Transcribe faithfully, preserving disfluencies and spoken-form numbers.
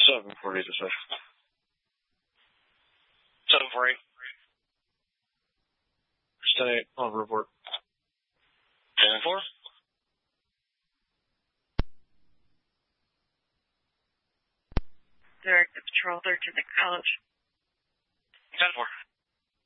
Seven for either side. Seven for eight. ten eight on report. Ten four. Derek, the patrol third to the college. Ten four.